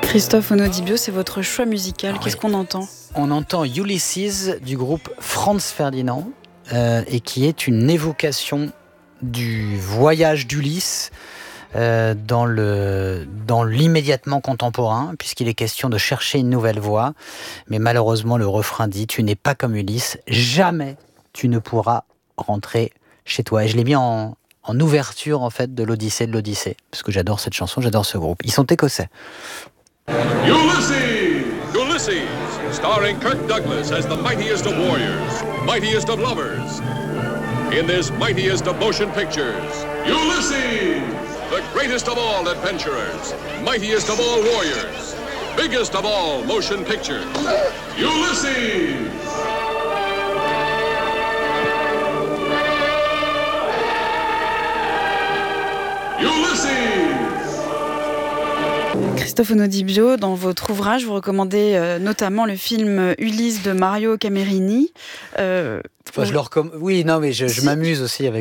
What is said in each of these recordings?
Christophe Onodibio, c'est votre choix musical. Qu'est-ce qu'on entend ? On entend Ulysses du groupe Franz Ferdinand et qui est une évocation du voyage d'Ulysse dans l'immédiatement contemporain, puisqu'il est question de chercher une nouvelle voie. Mais malheureusement, le refrain dit « Tu n'es pas comme Ulysse, jamais tu ne pourras rentrer chez toi ». Et je l'ai mis en ouverture en fait de l'Odyssée, parce que j'adore cette chanson, j'adore ce groupe. Ils sont écossais. Ulysses, starring Kirk Douglas as the mightiest of warriors, mightiest of lovers. In this mightiest of motion pictures, Ulysses, the greatest of all adventurers, mightiest of all warriors, biggest of all motion pictures, Ulysses. Christophe Onodibio, dans votre ouvrage, vous recommandez notamment le film Ulysse de Mario Camerini. Oui, non, mais je m'amuse aussi avec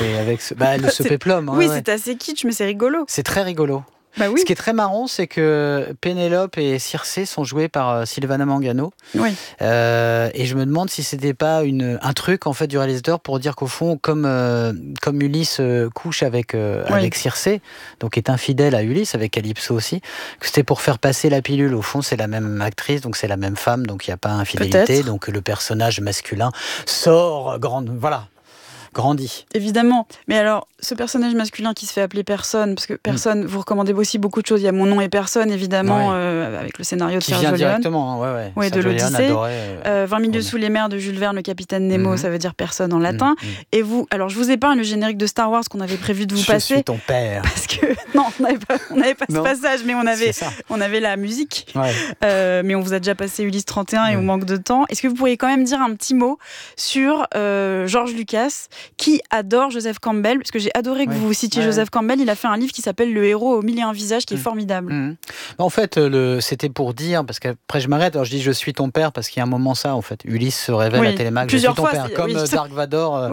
ce péplum. Oui, c'est assez kitsch, mais c'est rigolo. C'est très rigolo. Bah oui. Ce qui est très marrant, c'est que Pénélope et Circé sont joués par Silvana Mangano. Oui. Et je me demande si c'était pas un truc en fait du réalisateur pour dire qu'au fond, comme Ulysse couche avec Circé, donc est infidèle à Ulysse, avec Calypso aussi, que c'était pour faire passer la pilule. Au fond, c'est la même actrice, donc c'est la même femme, donc il n'y a pas infidélité. Peut-être. Donc le personnage masculin sort grandit. Évidemment. Mais alors, ce personnage masculin qui se fait appeler Personne, parce que Personne, vous recommandez aussi beaucoup de choses. Il y a Mon nom et Personne, évidemment, avec le scénario de Sergio Leone. Qui vient directement, ouais, de l'Odyssée. 20 milieux sous les mers de Jules Verne, le capitaine Nemo, ça veut dire personne en latin. Et vous, alors je vous épargne le générique de Star Wars qu'on avait prévu de vous passer. Je suis ton père. Parce que, non, on n'avait pas ce passage, mais on avait la musique. Ouais. Mais on vous a déjà passé Ulysse 31 et on manque de temps. Est-ce que vous pourriez quand même dire un petit mot sur George Lucas, qui adore Joseph Campbell, parce que j'ai adoré que vous citiez Joseph Campbell. Il a fait un livre qui s'appelle Le héros aux mille et un visages, qui est formidable. En fait, c'était pour dire, parce qu'après je m'arrête, alors je dis je suis ton père, parce qu'il y a un moment ça, en fait. Ulysse se révèle à Télémaque, je suis ton père, comme Dark Vador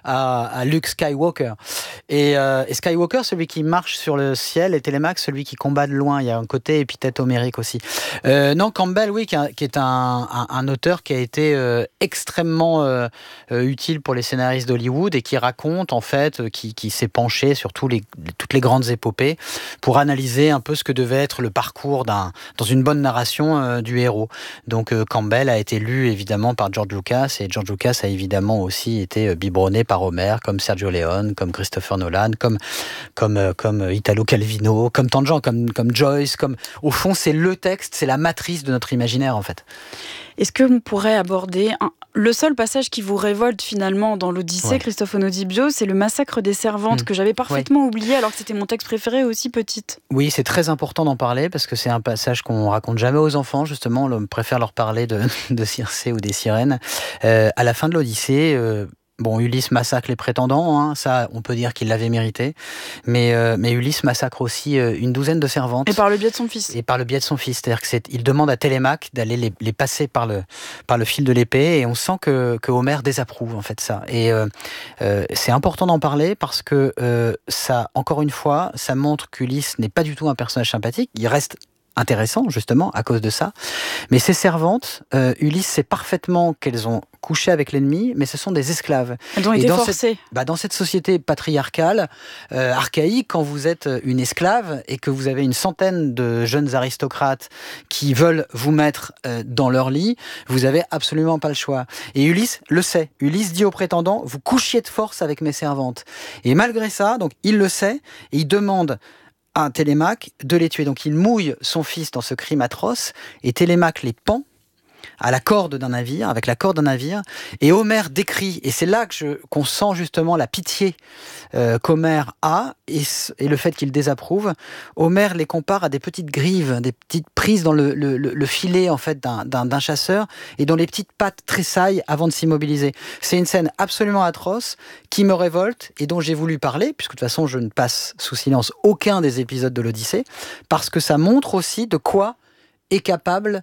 à Luke Skywalker. Et Skywalker, celui qui marche sur le ciel, et Télémaque, celui qui combat de loin. Il y a un côté épithète homérique aussi. Non, Campbell, qui est un auteur qui a été extrêmement utile pour les scénaristes d'Hollywood, et qui raconte en fait, qui s'est penché sur toutes les grandes épopées pour analyser un peu ce que devait être le parcours dans une bonne narration du héros. Donc Campbell a été lu évidemment par George Lucas, et George Lucas a évidemment aussi été biberonné par Homer, comme Sergio Leone, comme Christopher Nolan, comme Italo Calvino, comme tant de gens, comme Joyce, au fond c'est le texte, c'est la matrice de notre imaginaire en fait. Est-ce qu'on pourrait aborder le seul passage qui vous révolte finalement dans l'Odyssée, Christophe Onodibio, c'est le massacre des servantes, que j'avais parfaitement oublié alors que c'était mon texte préféré aussi petite. Oui, c'est très important d'en parler parce que c'est un passage qu'on raconte jamais aux enfants, justement. On préfère leur parler de Circé ou des sirènes. À la fin de l'Odyssée, Ulysse massacre les prétendants, ça on peut dire qu'il l'avait mérité, mais Ulysse massacre aussi une douzaine de servantes. Et par le biais de son fils. C'est-à-dire qu'il demande à Télémaque d'aller les passer par le fil de l'épée, et on sent que Homère désapprouve en fait ça. Et c'est important d'en parler parce que ça, encore une fois, ça montre qu'Ulysse n'est pas du tout un personnage sympathique. Il reste intéressant justement à cause de ça, mais ces servantes, Ulysse sait parfaitement qu'elles ont couché avec l'ennemi, mais ce sont des esclaves. Elles ont été forcées. Dans cette société patriarcale, archaïque, quand vous êtes une esclave et que vous avez une centaine de jeunes aristocrates qui veulent vous mettre dans leur lit, vous avez absolument pas le choix. Et Ulysse le sait. Ulysse dit aux prétendants, vous couchiez de force avec mes servantes. Et malgré ça, donc il le sait, et il demande à Télémaque de les tuer. Donc il mouille son fils dans ce crime atroce, et Télémaque les pend à la corde d'un navire, avec la corde d'un navire, et Homère décrit, et c'est là qu'on sent justement la pitié qu'Homère a, et le fait qu'il désapprouve. Homère les compare à des petites grives, des petites prises dans le filet en fait d'un chasseur, et dont les petites pattes tressaillent avant de s'immobiliser. C'est une scène absolument atroce, qui me révolte, et dont j'ai voulu parler, puisque de toute façon je ne passe sous silence aucun des épisodes de l'Odyssée, parce que ça montre aussi de quoi est capable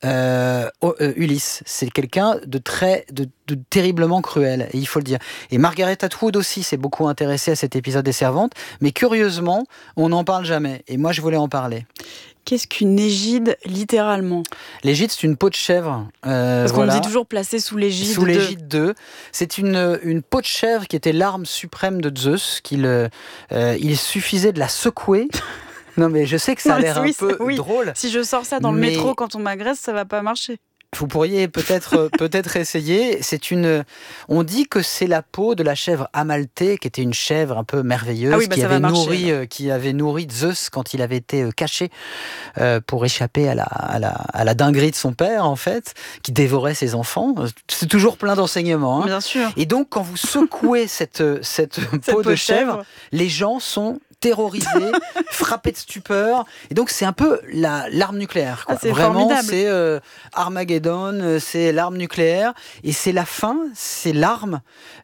Ulysse. C'est quelqu'un de terriblement cruel, et il faut le dire. Et Margaret Atwood aussi s'est beaucoup intéressée à cet épisode des servantes, mais curieusement, on n'en parle jamais. Et moi, je voulais en parler. Qu'est-ce qu'une égide, littéralement ? L'égide, c'est une peau de chèvre. Parce qu'on dit toujours placée sous l'égide Sous l'égide d'eux. C'est une peau de chèvre qui était l'arme suprême de Zeus. Il suffisait de la secouer. Non, mais je sais que ça a l'air un peu drôle. Si je sors ça dans le métro quand on m'agresse, ça va pas marcher. Vous pourriez peut-être essayer. On dit que c'est la peau de la chèvre Amalthée, qui était une chèvre un peu merveilleuse, qui avait nourri Zeus quand il avait été caché pour échapper à la dinguerie de son père, en fait, qui dévorait ses enfants. C'est toujours plein d'enseignements. Bien sûr. Et donc, quand vous secouez cette peau de chèvre, les gens sont terrorisés, frappés de stupeur. Et donc, c'est un peu l'arme nucléaire. Quoi. C'est vraiment, formidable. c'est Armageddon, c'est l'arme nucléaire. Et c'est la fin, c'est l'arme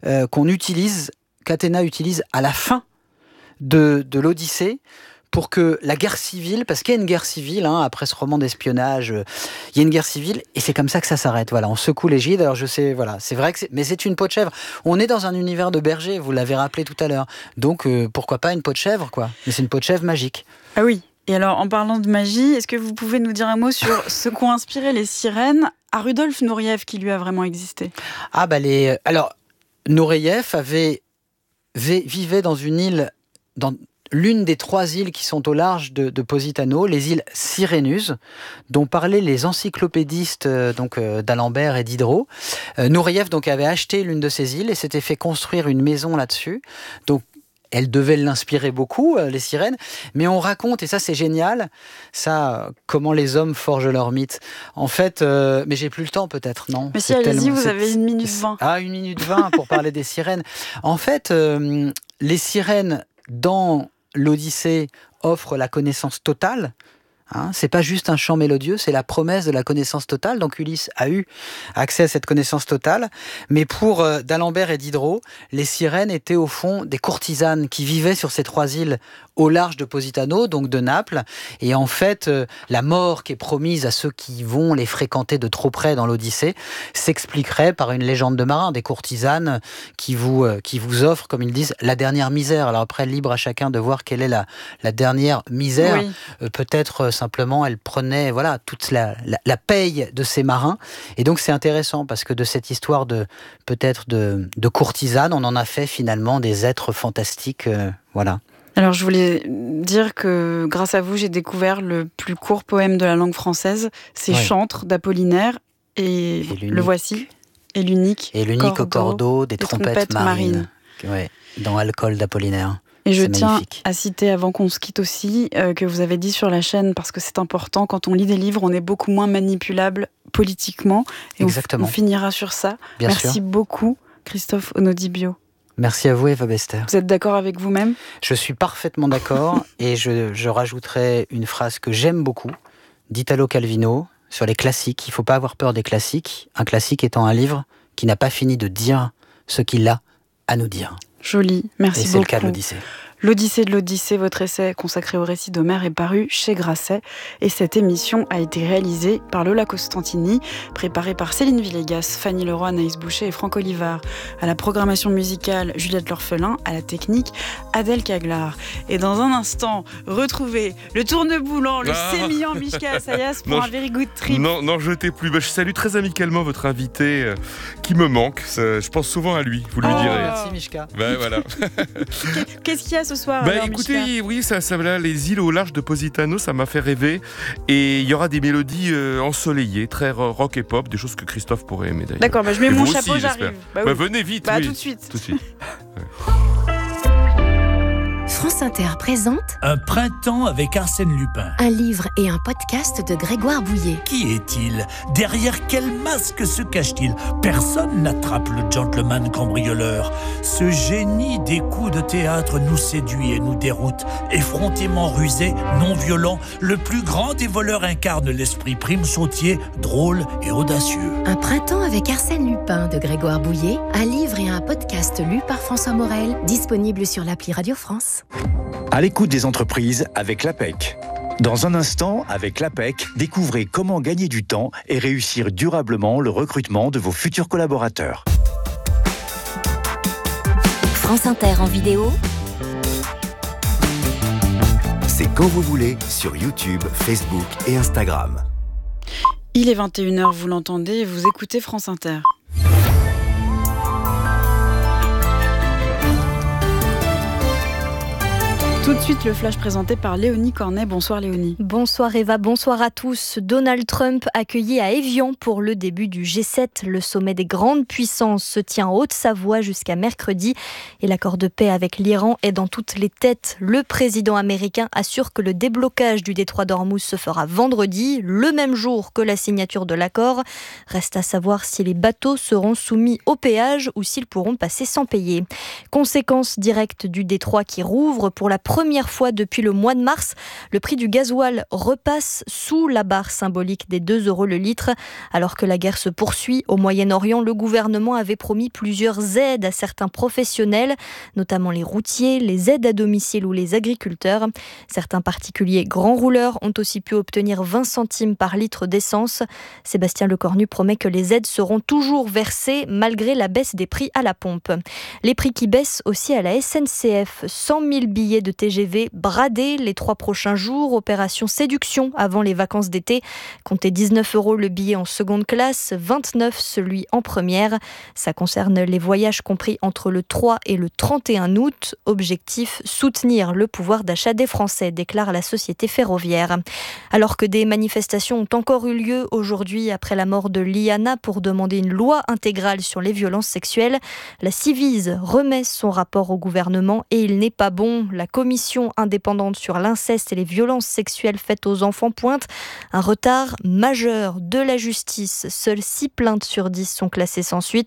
qu'Athéna utilise à la fin de l'Odyssée pour que la guerre civile, parce qu'il y a une guerre civile, après ce roman d'espionnage, il y a une guerre civile, et c'est comme ça que ça s'arrête. Voilà, on secoue l'égide. Alors je sais, voilà, c'est vrai mais c'est une peau de chèvre. On est dans un univers de berger, vous l'avez rappelé tout à l'heure. Donc pourquoi pas une peau de chèvre, quoi. Mais c'est une peau de chèvre magique. Ah oui. Et alors, en parlant de magie, est-ce que vous pouvez nous dire un mot sur ce qu'ont inspiré les sirènes à Rudolf Nureyev, qui lui a vraiment existé ? Alors, Nureyev vivait dans une île, dans l'une des 3 îles qui sont au large de Positano, les îles Sirénus, dont parlaient les encyclopédistes d'Alembert et Diderot. Nureyev avait acheté l'une de ces îles et s'était fait construire une maison là-dessus. Donc, elle devait l'inspirer beaucoup, les sirènes. Mais on raconte, et ça c'est génial, comment les hommes forgent leur mythe. En fait, mais j'ai plus le temps peut-être, non ? Mais si, allez-y, vous avez 1 minute 20. 1 minute 20 pour parler des sirènes. En fait, les sirènes dans l'Odyssée offrent la connaissance totale. C'est pas juste un chant mélodieux, c'est la promesse de la connaissance totale. Donc Ulysse a eu accès à cette connaissance totale. Mais pour d'Alembert et Diderot, les sirènes étaient au fond des courtisanes qui vivaient sur ces 3 îles au large de Positano, donc de Naples. Et en fait, la mort qui est promise à ceux qui vont les fréquenter de trop près dans l'Odyssée s'expliquerait par une légende de marin, des courtisanes qui vous offrent, comme ils disent, la dernière misère. Alors après, libre à chacun de voir quelle est la dernière misère. Oui. Peut-être simplement, elle prenait toute la paye de ces marins. Et donc, c'est intéressant parce que de cette histoire de courtisanes, on en a fait finalement des êtres fantastiques. Voilà. Alors, je voulais dire que grâce à vous, j'ai découvert le plus court poème de la langue française. C'est Chantre d'Apollinaire. Et le voici. Et l'unique au cordeau des trompettes marines. Ouais, dans Alcool d'Apollinaire. Et je tiens à citer, avant qu'on se quitte aussi, que vous avez dit sur la chaîne, parce que c'est important, quand on lit des livres, on est beaucoup moins manipulable politiquement. Et on finira sur ça. Merci beaucoup, Christophe Onodibio. Merci à vous, Eva Bester. Vous êtes d'accord avec vous-même ? Je suis parfaitement d'accord, et je rajouterai une phrase que j'aime beaucoup, d'Italo Calvino, sur les classiques. Il ne faut pas avoir peur des classiques, un classique étant un livre qui n'a pas fini de dire ce qu'il a à nous dire. Joli, merci beaucoup. Et c'est le cas de l'Odyssée. L'Odyssée de l'Odyssée, votre essai consacré au récit d'Homère est paru chez Grasset. Et cette émission a été réalisée par Lola Costantini, préparée par Céline Villegas, Fanny Leroy, Anaïs Boucher et Franck Olivard. À la programmation musicale, Juliette L'Orphelin. À la technique, Adèle Caglar. Et dans un instant, retrouvez le tourneboulant, le sémillant Mishka Assayas pour un very good trip. Non, jetez plus. Je salue très amicalement votre invité qui me manque. Je pense souvent à lui, vous lui direz. Merci Mishka. Voilà. Qu'est-ce qu'il y a ce soir écoutez, Mishka ? Oui, ça là, les îles au large de Positano, ça m'a fait rêver. Et il y aura des mélodies ensoleillées, très rock et pop, des choses que Christophe pourrait aimer d'ailleurs. D'accord, je mets mon chapeau, j'arrive. Venez vite. Tout de suite. France Inter présente Un printemps avec Arsène Lupin. un livre et un podcast de Grégoire Bouillet. Qui est-il ? Derrière quel masque se cache-t-il ? Personne n'attrape le gentleman cambrioleur. Ce génie des coups de théâtre nous séduit et nous déroute. Effrontément rusé, non violent, le plus grand des voleurs incarne l'esprit prime sautier, drôle et audacieux. Un printemps avec Arsène Lupin de Grégoire Bouillet, un livre et un podcast lu par François Morel, disponible sur l'appli Radio France. À l'écoute des entreprises avec l'APEC. Dans un instant, avec l'APEC, découvrez comment gagner du temps et réussir durablement le recrutement de vos futurs collaborateurs. France Inter en vidéo, C'est quand vous voulez sur YouTube, Facebook et Instagram. Il est 21h, vous l'entendez, vous écoutez France Inter. Tout de suite, le flash présenté par Léonie Cornet. Bonsoir Léonie. Bonsoir Eva, bonsoir à tous. Donald Trump accueilli à Évian pour le début du G7. Le sommet des grandes puissances se tient en Haute-Savoie jusqu'à mercredi. Et l'accord de paix avec l'Iran est dans toutes les têtes. Le président américain assure que le déblocage du détroit d'Ormuz se fera vendredi, le même jour que la signature de l'accord. Reste à savoir si les bateaux seront soumis au péage ou s'ils pourront passer sans payer. Conséquence directe du détroit qui rouvre pour la première fois depuis le mois de mars, le prix du gasoil repasse sous la barre symbolique des 2 € le litre. Alors que la guerre se poursuit au Moyen-Orient, le gouvernement avait promis plusieurs aides à certains professionnels, notamment les routiers, les aides à domicile ou les agriculteurs. Certains particuliers grands rouleurs ont aussi pu obtenir 20 centimes par litre d'essence. Sébastien Lecornu promet que les aides seront toujours versées malgré la baisse des prix à la pompe. Les prix qui baissent aussi à la SNCF. 100 000 billets de TGV bradés les 3 prochains jours. Opération séduction avant les vacances d'été. Comptez 19 € le billet en seconde classe, 29 celui en première. Ça concerne les voyages compris entre le 3 et le 31 août. Objectif, soutenir le pouvoir d'achat des Français, déclare la société ferroviaire. Alors que des manifestations ont encore eu lieu aujourd'hui après la mort de Liana pour demander une loi intégrale sur les violences sexuelles, la Civise remet son rapport au gouvernement et il n'est pas bon. La commission indépendante sur l'inceste et les violences sexuelles faites aux enfants pointe un retard majeur de la justice. Seules 6 plaintes sur 10 sont classées sans suite.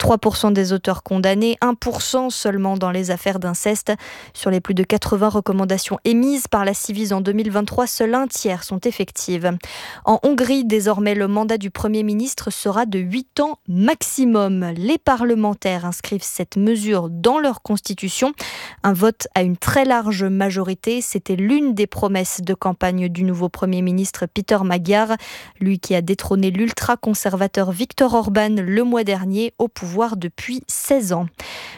3% des auteurs condamnés, 1% seulement dans les affaires d'inceste. Sur les plus de 80 recommandations émises par la Civise en 2023, seul 1/3 sont effectives. En Hongrie, désormais, le mandat du Premier ministre sera de 8 ans maximum. Les parlementaires inscrivent cette mesure dans leur constitution. Un vote à une très large majorité, c'était l'une des promesses de campagne du nouveau Premier ministre Peter Magyar, lui qui a détrôné l'ultra-conservateur Viktor Orban le mois dernier au pouvoir depuis 16 ans.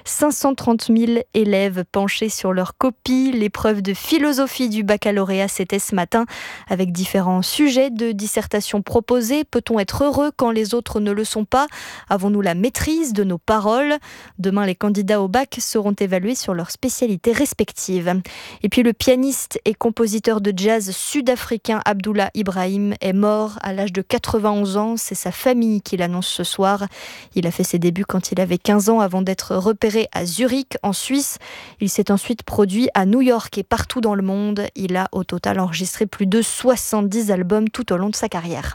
530 000 élèves penchés sur leur copie. L'épreuve de philosophie du baccalauréat, c'était ce matin, avec différents sujets de dissertation proposés. Peut-on être heureux quand les autres ne le sont pas ? Avons-nous la maîtrise de nos paroles ? Demain, les candidats au bac seront évalués sur leurs spécialités respectives. Et puis le pianiste et compositeur de jazz sud-africain Abdullah Ibrahim est mort à l'âge de 91 ans. C'est sa famille qui l'annonce ce soir. Il a fait ses débuts quand il avait 15 ans avant d'être repéré à Zurich, en Suisse. Il s'est ensuite produit à New York et partout dans le monde. Il a au total enregistré plus de 70 albums tout au long de sa carrière.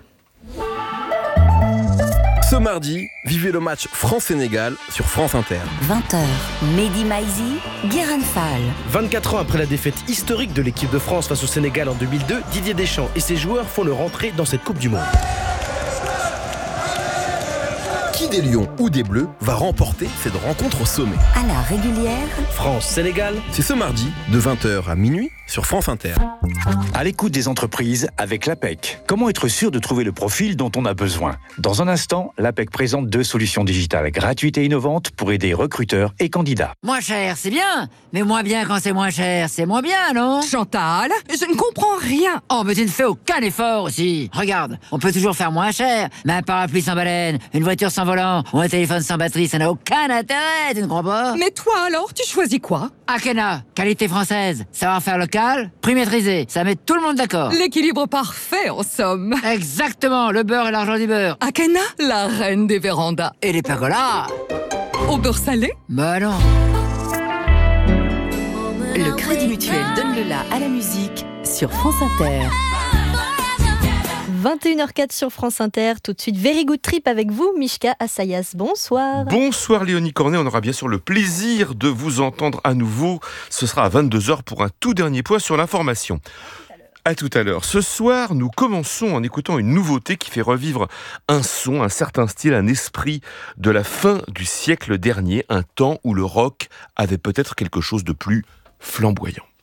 Ce mardi, vivez le match France-Sénégal sur France Inter. 20h, Mehdi Maizi, Guérin Fall. 24 ans après la défaite historique de l'équipe de France face au Sénégal en 2002, Didier Deschamps et ses joueurs font leur entrée dans cette Coupe du Monde. Qui des Lions ou des Bleus va remporter cette rencontre au sommet? À la régulière, France-Sénégal, c'est ce mardi de 20h à minuit sur France Inter. À l'écoute des entreprises avec l'APEC. Comment être sûr de trouver le profil dont on a besoin? Dans un instant, l'APEC présente 2 solutions digitales gratuites et innovantes pour aider recruteurs et candidats. Moins cher, c'est bien, mais moins bien quand c'est moins cher, c'est moins bien, non? Chantal, je ne comprends rien. Oh, mais tu ne fais aucun effort aussi. Regarde, on peut toujours faire moins cher, mais un parapluie sans baleine, une voiture sans volant ou un téléphone sans batterie, ça n'a aucun intérêt, tu ne crois pas? Mais toi alors, tu choisis quoi? Akena, qualité française, savoir-faire local, prix maîtrisé, ça met tout le monde d'accord. L'équilibre parfait en somme. Exactement, le beurre et l'argent du beurre. Akena, la reine des vérandas. Et les pergolas. Au beurre salé? Bah non. Le Crédit Mutuel donne le la à la musique sur France Inter. 21h04 sur France Inter, tout de suite Very Good Trip avec vous, Mishka Assayas. Bonsoir. Bonsoir Léonie Cornet, on aura bien sûr le plaisir de vous entendre à nouveau. Ce sera à 22h pour un tout dernier point sur l'information. À tout à l'heure. Ce soir, nous commençons en écoutant une nouveauté qui fait revivre un son, un certain style, un esprit de la fin du siècle dernier, un temps où le rock avait peut-être quelque chose de plus flamboyant.